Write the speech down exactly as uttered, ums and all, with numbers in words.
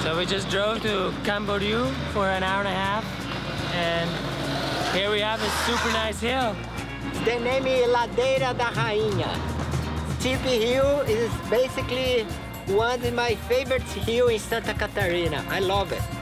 So we just drove to Camboriú for an hour and a half, and here we have a super nice hill. The name is Ladeira da Rainha. Steep hill is basically one of my favorite hills in Santa Catarina. I love it.